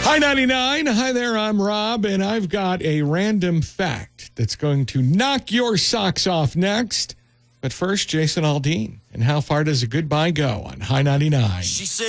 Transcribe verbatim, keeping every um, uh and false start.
Hi ninety-nine. Hi there, I'm Rob, and I've got a random fact that's going to knock your socks off next. But first, Jason Aldean. And how far does a goodbye go on Hi ninety-nine? She said.